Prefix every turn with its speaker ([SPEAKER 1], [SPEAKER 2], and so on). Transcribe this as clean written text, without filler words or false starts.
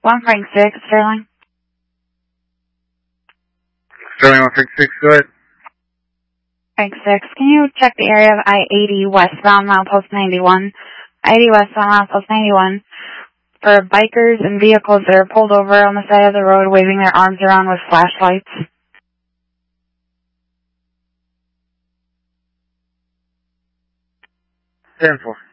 [SPEAKER 1] 1 Frank 6, Sterling.
[SPEAKER 2] Sterling 1 Frank 6, go ahead.
[SPEAKER 1] Frank 6, can you check the area of I-80 westbound milepost 91? I-80 westbound milepost 91 for bikers and vehicles that are pulled over on the side of the road waving their arms around with flashlights.
[SPEAKER 2] 10-4.